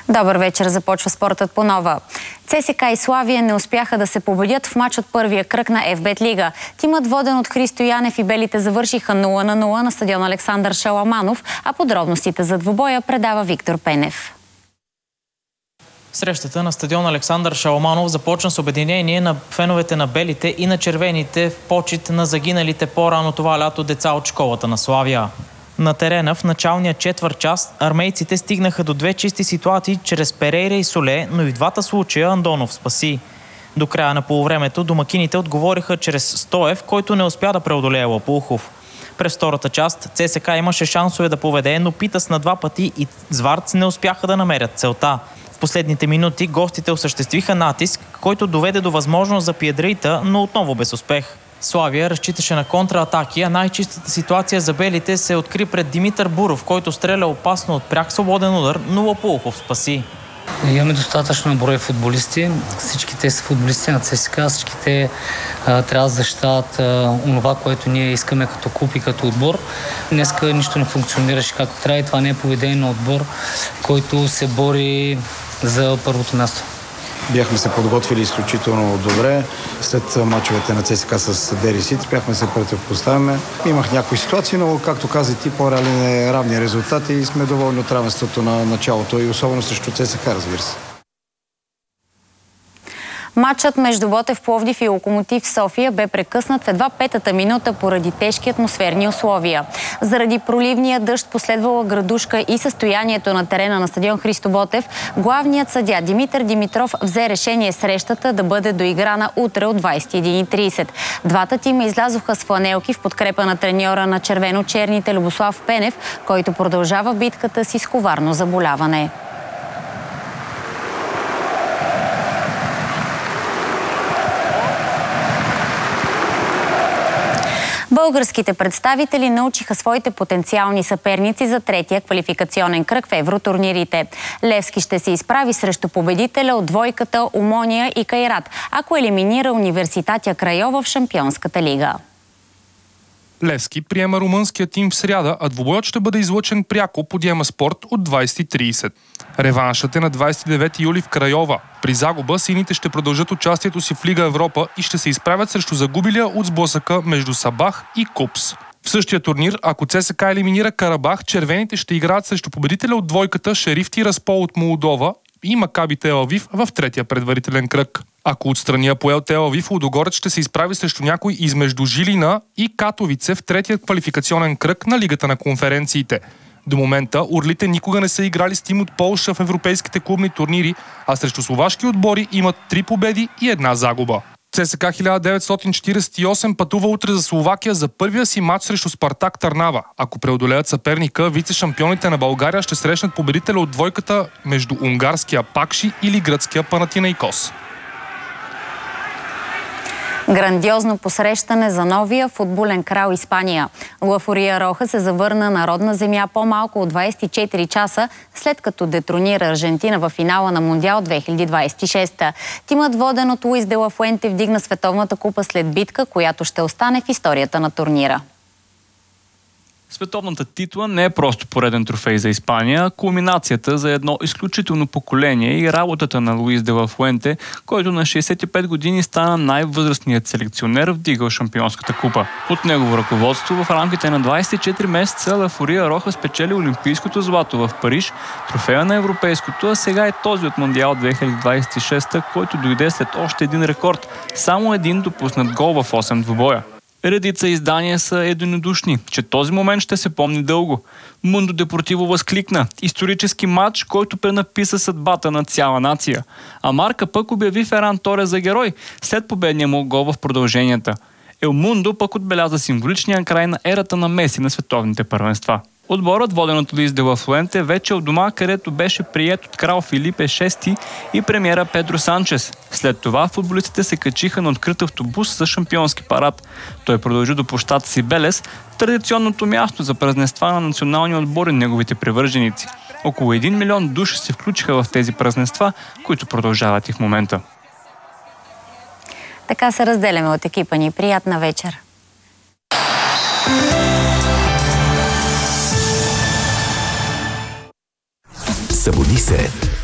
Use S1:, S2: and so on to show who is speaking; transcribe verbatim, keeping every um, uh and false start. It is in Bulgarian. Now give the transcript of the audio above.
S1: Добър вечер, започва спортът по нова. ЦСКА и Славия не успяха да се победят в мач от първия кръг на Еф Бет Лига. Тимът, воден от Христо Янев и белите, завършиха нула на нула на стадион Александър Шаламанов, а подробностите за двубоя предава Виктор Пенев.
S2: Срещата на стадион Александър Шаламанов започна с обединение на феновете на белите и на червените в почит на загиналите по-рано това лято деца от школата на Славия. На терена в началния четвърт час армейците стигнаха до две чисти ситуации чрез Перейра и Соле, но и в двата случая Андонов спаси. До края на полувремето домакините отговориха чрез Стоев, който не успя да преодолее Лапулхов. През втората част ЦСКА имаше шансове да поведе, но Питас на два пъти и Зварц не успяха да намерят целта. В последните минути гостите осъществиха натиск, който доведе до възможност за Пиедрейта, но отново без успех. Славия разчиташе на контратаки, а най-чистата ситуация за белите се откри пред Димитър Буров, който стреля опасно от пряк свободен удар, но Лапулхов спаси.
S3: Имаме достатъчно брой футболисти. Всички те са футболисти на ЦСКА. Всички те а, трябва да защитават онова, което ние искаме като клуб и като отбор. Днеска нищо не функционираше както трябва и това не е поведение на отбор, който се бори за първото място.
S4: Бяхме се подготвили изключително добре. След мачовете на ЦСКА с Дерисит бяхме се противопоставяме. Имах някои ситуации, но както каза ти, по-реален е равни резултати и сме доволни от равенството на началото и особено срещу ЦСКА, разбира се.
S1: Матчът между Ботев Пловдив и Локомотив София бе прекъснат в едва петата минута поради тежки атмосферни условия. Заради проливния дъжд, последвала градушка и състоянието на терена на стадион Христо Ботев, главният съдия Димитър Димитров взе решение срещата да бъде доиграна утре от двадесет и една и тридесет. Двата тима излязоха с фланелки в подкрепа на треньора на червено-черните Любослав Пенев, който продължава битката си с коварно заболяване. Българските представители научиха своите потенциални съперници за третия квалификационен кръг в евротурнирите. Левски ще се изправи срещу победителя от двойката Омония и Кайрат, ако елиминира Университатя Крайова в Шампионската лига.
S5: Левски приема румънския тим в сряда, а двубоят ще бъде излъчен пряко по Диема Спорт от двадесет и тридесет. Реваншът е на двадесет и девети юли в Крайова. При загуба сините ще продължат участието си в Лига Европа и ще се изправят срещу загубилия от сблъсъка между Сабах и Купс. В същия турнир, ако ЦСКА елиминира Карабах, червените ще играят срещу победителя от двойката Шериф Тираспол от Молдова и Макаби Тел Авив в третия предварителен кръг. Ако отстрани Апоел Тел Авив, Лудогорец ще се изправи срещу някой измежду Жилина и Катовице в третия квалификационен кръг на Лигата на конференциите. До момента орлите никога не са играли с тим от Полша в европейските клубни турнири, а срещу словашки отбори имат три победи и една загуба. ЦСКА хиляда деветстотин четиридесет и осем пътува утре за Словакия за първия си матч срещу Спартак Търнава. Ако преодолеят съперника, вице-шампионите на България ще срещнат победителя от двойката между унгарския Пакши или гръцкия Панатинайкос.
S1: Грандиозно посрещане за новия футболен крал Испания. La Furia Roja се завърна на родна земя по-малко от двадесет и четири часа, след като детронира Аржентина в финала на Мондиал две хиляди двадесет и шеста. Тимът, воден от Луис де ла Фуенте, вдигна световната купа след битка, която ще остане в историята на турнира.
S6: Световната титла не е просто пореден трофей за Испания, а кулминацията за едно изключително поколение и работата на Луис де ла Фуенте, който на шейсет и пет години стана най-възрастният селекционер, вдигал шампионската купа. Под негово ръководство в рамките на двадесет и четири месеца La Furia Roja спечели олимпийското злато в Париж, трофея на европейското, а сега е този от Мондиал две хиляди двадесет и шеста, който дойде след още един рекорд. Само един допуснат гол в осем двубоя. Редица издания са единодушни, че този момент ще се помни дълго. Мундо Депортиво възкликна: исторически матч, който пренаписа съдбата на цяла нация. А Марка пък обяви Феран Торес за герой след победния му гол в продълженията. Ел Мундо пък отбеляза символичния край на ерата на Меси на световните първенства. Отборът, воден от Луис де ла Фуенте, вече от дома, където беше приет от крал Филипе шести и премиера Педро Санчес. След това футболистите се качиха на открит автобус за шампионски парад. Той продължи до площад Сибелес, традиционното място за празненства на националния отбор и неговите привърженици. Около един милион души се включиха в тези празненства, които продължават и в момента.
S1: Така се разделяме от екипа ни. Приятна вечер!
S7: Събуди се